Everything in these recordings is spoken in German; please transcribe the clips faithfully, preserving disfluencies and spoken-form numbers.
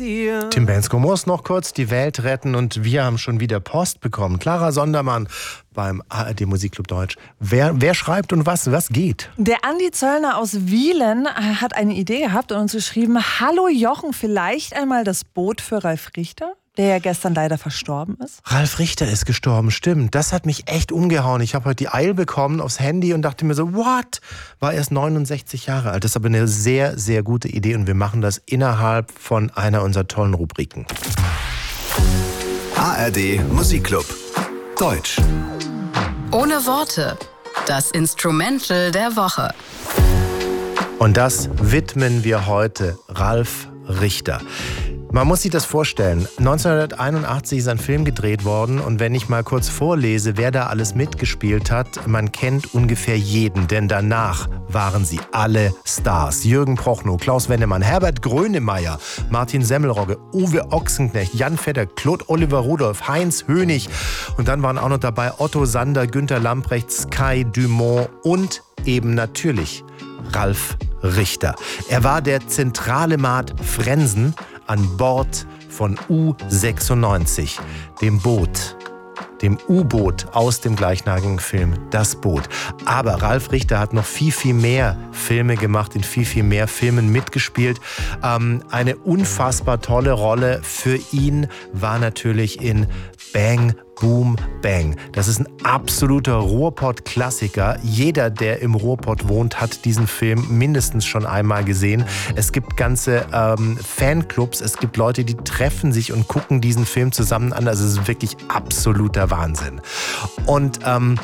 dir. Tim Bensko muss noch kurz die Welt retten und wir haben schon wieder Post bekommen. Clara Sondermann beim A R D Musikclub Deutsch. Wer, wer schreibt und was, was geht? Der Andi Zöllner aus Wielen hat eine Idee gehabt und uns geschrieben, hallo Jochen, vielleicht einmal das Boot für Ralf Richter, der ja gestern leider verstorben ist. Ralf Richter ist gestorben, stimmt. Das hat mich echt umgehauen. Ich habe heute die Eil bekommen aufs Handy und dachte mir so, what? War erst neunundsechzig Jahre alt. Das ist aber eine sehr, sehr gute Idee und wir machen das innerhalb von einer unserer tollen Rubriken. A R D Musikclub Deutsch. Ohne Worte. Das Instrumental der Woche. Und das widmen wir heute Ralf Richter. Man muss sich das vorstellen. neunzehnhunderteinundachtzig ist ein Film gedreht worden und wenn ich mal kurz vorlese, wer da alles mitgespielt hat, man kennt ungefähr jeden, denn danach waren sie alle Stars. Jürgen Prochnow, Klaus Wennemann, Herbert Grönemeyer, Martin Semmelrogge, Uwe Ochsenknecht, Jan Vetter, Claude Oliver Rudolph, Heinz Hönig und dann waren auch noch dabei Otto Sander, Günter Lamprecht, Sky Dumont und eben natürlich Ralf Richter. Er war der zentrale Maat Frensen an Bord von U sechsundneunzig, dem Boot, dem U-Boot aus dem gleichnamigen Film Das Boot. Aber Ralf Richter hat noch viel, viel mehr Filme gemacht, in viel, viel mehr Filmen mitgespielt. Ähm, eine unfassbar tolle Rolle für ihn war natürlich in Bang, Boom, Bang. Das ist ein absoluter Ruhrpott-Klassiker. Jeder, der im Ruhrpott wohnt, hat diesen Film mindestens schon einmal gesehen. Es gibt ganze ähm, Fanclubs, es gibt Leute, die treffen sich und gucken diesen Film zusammen an. Also es ist wirklich absoluter Wahnsinn. Und ähm,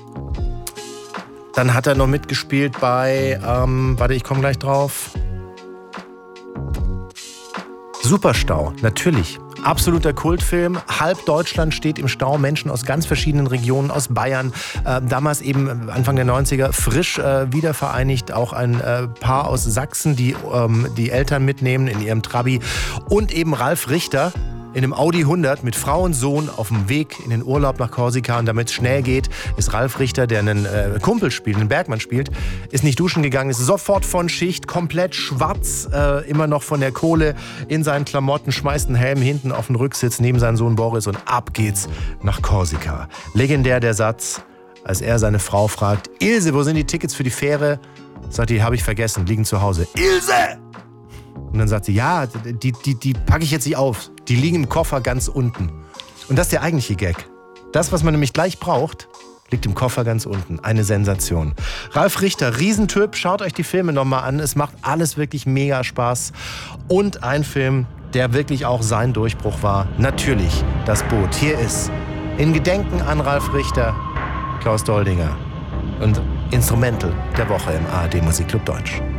dann hat er noch mitgespielt bei, ähm, warte, ich komme gleich drauf. Superstau, natürlich. Absoluter Kultfilm. Halb Deutschland steht im Stau. Menschen aus ganz verschiedenen Regionen, aus Bayern. Äh, damals eben Anfang der neunziger frisch äh, wiedervereinigt. Auch ein äh, Paar aus Sachsen, die ähm, die Eltern mitnehmen in ihrem Trabi. Und eben Ralf Richter in einem Audi hundert mit Frau und Sohn auf dem Weg in den Urlaub nach Korsika. Und damit es schnell geht, ist Ralf Richter, der einen äh, Kumpel spielt, einen Bergmann spielt, ist nicht duschen gegangen, ist sofort von Schicht, komplett schwarz, äh, immer noch von der Kohle in seinen Klamotten, schmeißt einen Helm hinten auf den Rücksitz neben seinen Sohn Boris und ab geht's nach Korsika. Legendär der Satz, als er seine Frau fragt, Ilse, wo sind die Tickets für die Fähre? Sagt die, habe ich vergessen, liegen zu Hause. Ilse! Und dann sagt sie, ja, die, die, die packe ich jetzt nicht auf. Die liegen im Koffer ganz unten. Und das ist der eigentliche Gag. Das, was man nämlich gleich braucht, liegt im Koffer ganz unten. Eine Sensation. Ralf Richter, Riesentyp. Schaut euch die Filme nochmal an. Es macht alles wirklich mega Spaß. Und ein Film, der wirklich auch sein Durchbruch war. Natürlich Das Boot. Hier ist in Gedenken an Ralf Richter Klaus Doldinger und Instrumental der Woche im A R D Musikclub Deutsch.